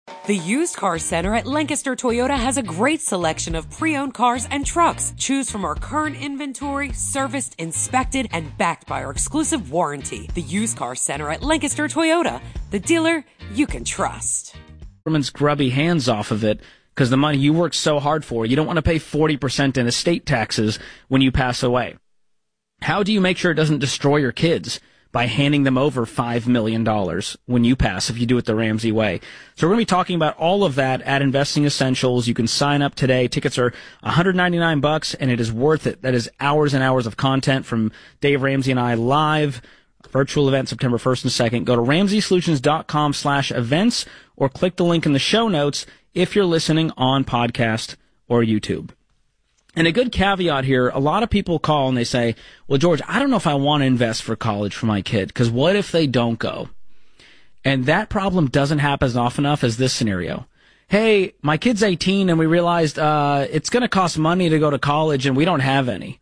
The Used Car Center at Lancaster Toyota has a great selection of pre-owned cars and trucks. Choose from our current inventory, serviced, inspected, and backed by our exclusive warranty. The Used Car Center at Lancaster Toyota, the dealer you can trust. Government's grubby hands off of it because the money you worked so hard for, you don't want to pay 40% in estate taxes when you pass away. How do you make sure it doesn't destroy your kids? By handing them over $5 million when you pass, if you do it the Ramsey way. So we're going to be talking about all of that at Investing Essentials. You can sign up today. Tickets are $199, and it is worth it. That is hours and hours of content from Dave Ramsey and I live. Virtual event September 1st and 2nd. Go to RamseySolutions.com/events or click the link in the show notes if you're listening on podcast or YouTube. And a good caveat here, a lot of people call and they say, well, George, I don't know if I want to invest for college for my kid, because what if they don't go? And that problem doesn't happen as often enough as this scenario. Hey, my kid's 18 and we realized it's going to cost money to go to college and we don't have any.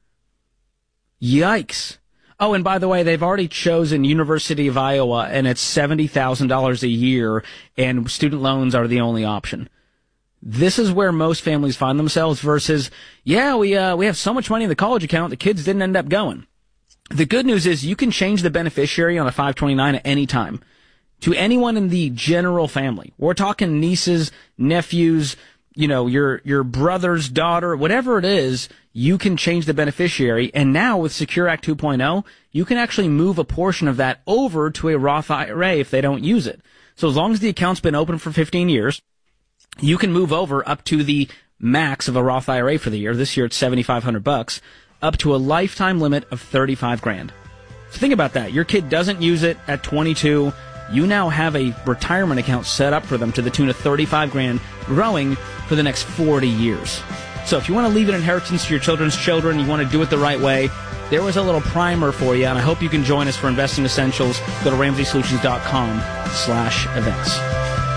Yikes. Oh, and by the way, they've already chosen University of Iowa, and it's $70,000 a year, and student loans are the only option. This is where most families find themselves versus, yeah, we have so much money in the college account, the kids didn't end up going. The good news is you can change the beneficiary on a 529 at any time to anyone in the general family. We're talking nieces, nephews, your brother's daughter, whatever it is, you can change the beneficiary. And now with Secure Act 2.0, you can actually move a portion of that over to a Roth IRA if they don't use it. So as long as the account's been open for 15 years, you can move over up to the max of a Roth IRA for the year. This year it's $7,500, up to a lifetime limit of $35,000. So think about that. Your kid doesn't use it at 22. You now have a retirement account set up for them to the tune of $35,000, growing for the next 40 years. So if you want to leave an inheritance to your children's children, you want to do it the right way, there was a little primer for you, and I hope you can join us for Investing Essentials. Go to RamseySolutions.com/events.